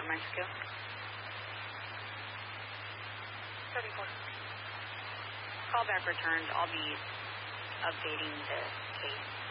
Mexico. 34. Call back returned. I'll be updating the case.